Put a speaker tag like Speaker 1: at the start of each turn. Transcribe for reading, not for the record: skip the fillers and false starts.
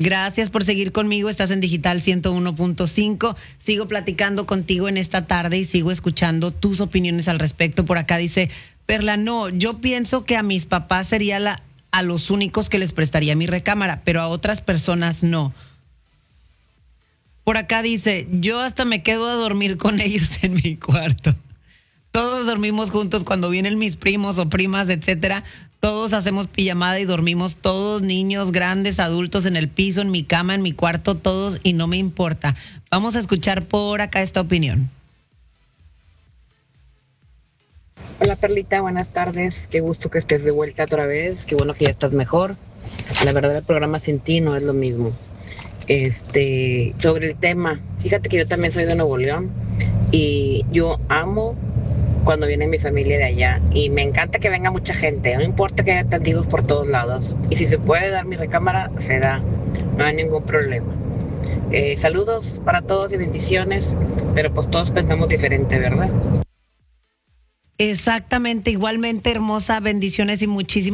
Speaker 1: Gracias por seguir conmigo. Estás en Digital 101.5. Sigo platicando contigo en esta tarde y sigo escuchando tus opiniones al respecto. Por acá dice Perla, no, yo pienso que a mis papás sería a los únicos que les prestaría mi recámara, pero a otras personas no. Por acá dice, yo hasta me quedo a dormir con ellos en mi cuarto. Todos dormimos juntos cuando vienen mis primos o primas, etcétera. Todos hacemos pijamada y dormimos todos, niños, grandes, adultos, en el piso, en mi cama, en mi cuarto, todos, y no me importa. Vamos a escuchar por acá esta opinión.
Speaker 2: Hola Perlita, buenas tardes. Qué gusto que estés de vuelta otra vez. Qué bueno que ya estás mejor. La verdad, el programa sin ti no es lo mismo. Sobre el tema, fíjate que yo también soy de Nuevo León y yo amo cuando viene mi familia de allá y me encanta que venga mucha gente, no importa que haya testigos por todos lados, y si se puede dar mi recámara, se da, no hay ningún problema. Saludos para todos y bendiciones, pero pues todos pensamos diferente, ¿verdad?
Speaker 1: Exactamente, igualmente hermosa, bendiciones y muchísimas